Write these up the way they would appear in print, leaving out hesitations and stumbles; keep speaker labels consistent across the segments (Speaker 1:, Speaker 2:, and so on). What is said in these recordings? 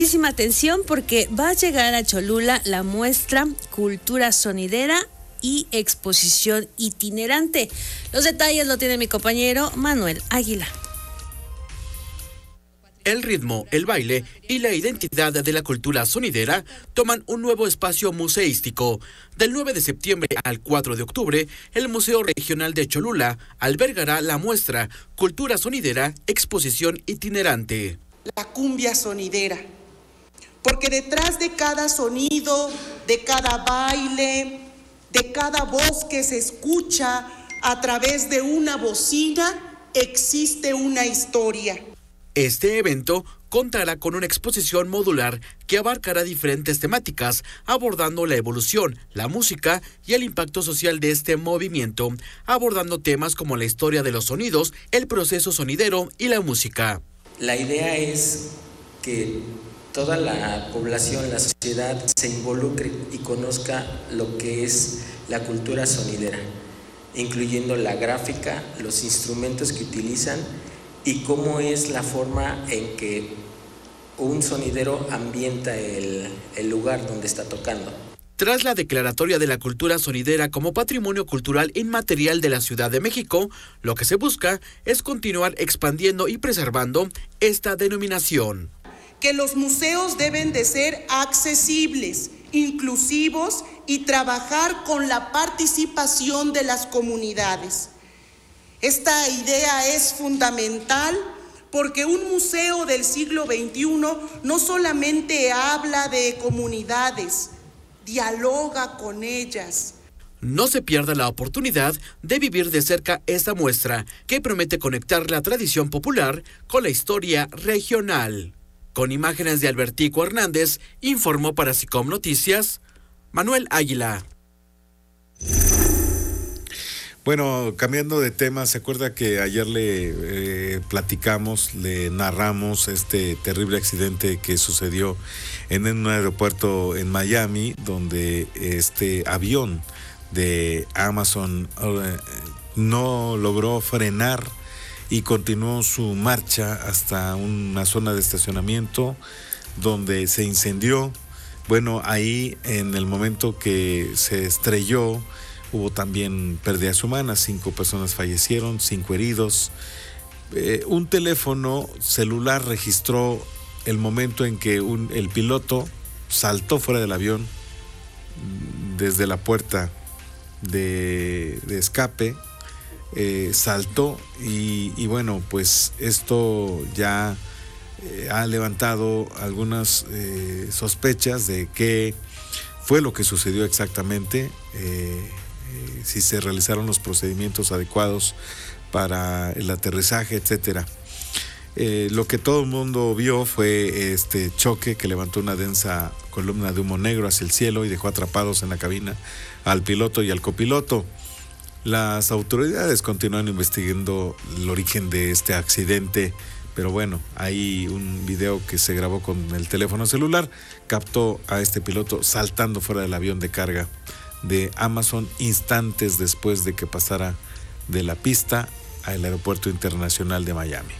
Speaker 1: Muchísima atención porque va a llegar a Cholula la muestra Cultura Sonidera y exposición itinerante. Los detalles lo tiene mi compañero Manuel Águila.
Speaker 2: El ritmo, el baile y la identidad de la cultura sonidera toman un nuevo espacio museístico. Del 9 de septiembre al 4 de octubre, el Museo Regional de Cholula albergará la muestra Cultura Sonidera, exposición itinerante.
Speaker 3: La cumbia sonidera, porque detrás de cada sonido, de cada baile, de cada voz que se escucha a través de una bocina, existe una historia.
Speaker 2: Este evento contará con una exposición modular que abarcará diferentes temáticas, abordando la evolución, la música y el impacto social de este movimiento, abordando temas como la historia de los sonidos, el proceso sonidero y la música.
Speaker 4: La idea es que toda la población, la sociedad, se involucre y conozca lo que es la cultura sonidera, incluyendo la gráfica, los instrumentos que utilizan y cómo es la forma en que un sonidero ambienta el lugar donde está tocando.
Speaker 2: Tras la declaratoria de la cultura sonidera como patrimonio cultural inmaterial de la Ciudad de México, lo que se busca es continuar expandiendo y preservando esta denominación.
Speaker 3: Que los museos deben de ser accesibles, inclusivos y trabajar con la participación de las comunidades. Esta idea es fundamental porque un museo del siglo XXI no solamente habla de comunidades, dialoga con ellas.
Speaker 2: No se pierda la oportunidad de vivir de cerca esta muestra que promete conectar la tradición popular con la historia regional. Con imágenes de Albertico Hernández, informó para SICOM Noticias, Manuel Águila.
Speaker 5: Bueno, cambiando de tema, ¿se acuerda que ayer le platicamos, le narramos este terrible accidente que sucedió en un aeropuerto en Miami, donde este avión de Amazon no logró frenar y continuó su marcha hasta una zona de estacionamiento donde se incendió? Bueno, ahí en el momento que se estrelló, hubo también pérdidas humanas, 5 personas fallecieron, 5 heridos. Un teléfono celular registró el momento en que el piloto saltó fuera del avión desde la puerta de escape, saltó y bueno, pues esto ya ha levantado algunas sospechas de qué fue lo que sucedió exactamente. Si se realizaron los procedimientos adecuados para el aterrizaje, etcétera. Lo que todo el mundo vio fue este choque que levantó una densa columna de humo negro hacia el cielo y dejó atrapados en la cabina al piloto y al copiloto. Las autoridades continúan investigando el origen de este accidente, pero bueno, hay un video que se grabó con el teléfono celular, captó a este piloto saltando fuera del avión de carga de Amazon instantes después de que pasara de la pista al Aeropuerto Internacional de Miami.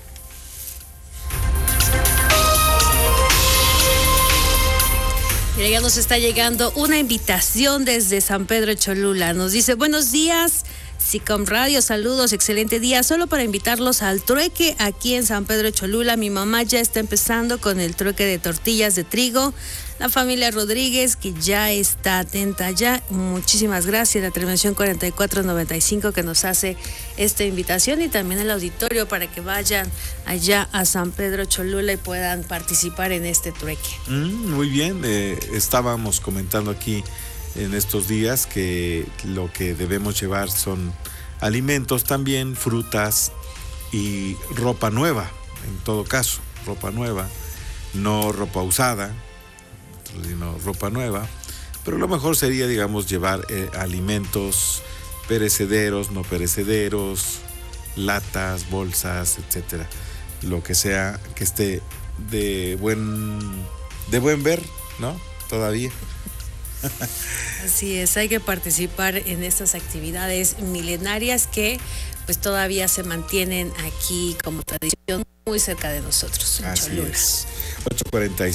Speaker 1: Mira, ya nos está llegando una invitación desde San Pedro Cholula. Nos dice, buenos días, SICOM Radio, saludos, excelente día. Solo para invitarlos al trueque aquí en San Pedro Cholula. Mi mamá ya está empezando con el trueque de tortillas de trigo. La familia Rodríguez, que ya está atenta ya. Muchísimas gracias. La terminación 4495 que nos hace esta invitación, y también el auditorio para que vayan allá a San Pedro Cholula y puedan participar en este trueque.
Speaker 5: Muy bien. Estábamos comentando aquí en estos días que lo que debemos llevar son alimentos también, frutas y ropa nueva, en todo caso, ropa nueva, no ropa usada, sino ropa nueva, pero lo mejor sería, digamos, llevar alimentos perecederos, no perecederos, latas, bolsas, etcétera, lo que sea que esté de buen ver, ¿no? Todavía.
Speaker 1: Así es, hay que participar en estas actividades milenarias que pues todavía se mantienen aquí como tradición muy cerca de nosotros, en
Speaker 5: Así
Speaker 1: Cholula.
Speaker 5: es. 8:45.